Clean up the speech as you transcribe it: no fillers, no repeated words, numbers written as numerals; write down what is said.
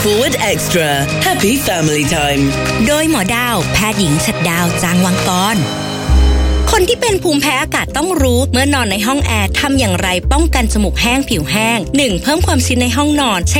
Forward Extra Happy Family Time โดยหมอดาวแพทย์หญิงฉัตรดาวจางวังกรคนที่เป็นภูมิแพ้อากาศต้องรู้เมื่อนอนในห้องแอร์ทำอย่างไรป้องกันจมูกแห้งผิวแห้ง 1. เพิ่มความชื้นในห้องนอนใช้